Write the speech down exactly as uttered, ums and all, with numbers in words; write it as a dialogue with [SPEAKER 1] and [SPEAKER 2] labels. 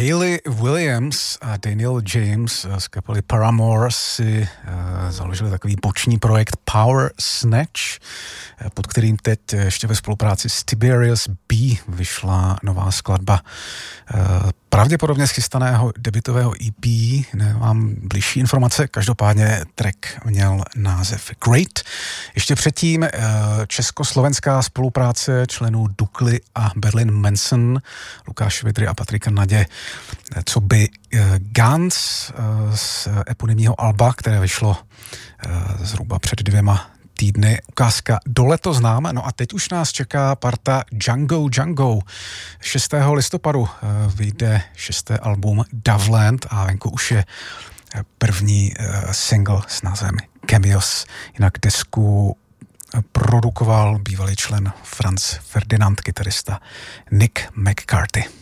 [SPEAKER 1] Hayley Williams a Daniel James z kapely Paramore si uh, založili takový boční projekt Power Snatch, pod kterým teď ještě ve spolupráci s Tiberius B vyšla nová skladba uh, pravděpodobně schystaného debutového E P. Nemám blížší informace, každopádně track měl název Great. Ještě předtím uh, československá spolupráce členů Dukly a Berlin Manson, Lukáš Vidry a Patrika Nadě, co by uh, Guns uh, z eponymního alba, které vyšlo uh, zhruba před dvěma týdny, ukázka Dole to znám. No a teď už nás čeká parta Django Django. šestého listopadu vyjde šesté album Doveland a venku už je první single s názvem Cameos. Jinak desku produkoval bývalý člen Franz Ferdinand, kytarista Nick McCarthy.